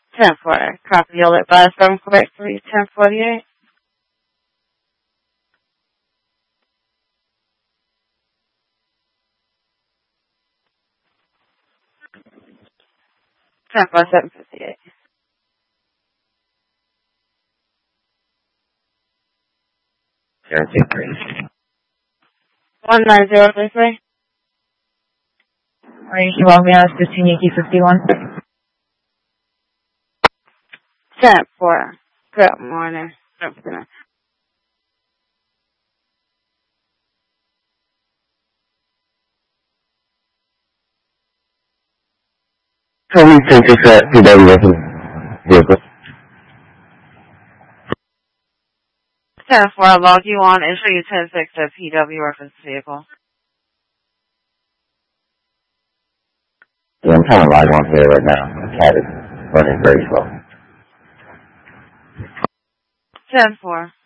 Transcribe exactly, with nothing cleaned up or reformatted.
ten four. Copy. You'll advise from correct for you, ten forty-eight. ten four seven fifty-eight. zero two three. one nine zero three three. Range Romeo fifteen Yankee fifty-one. ten four. Good morning. Good afternoon. Tony Central at P W reference vehicle. ten four. I'll log you on. Ensure you ten six at P W reference vehicle. Yeah, I'm trying to log on here right now. The cat is running very slow. ten four.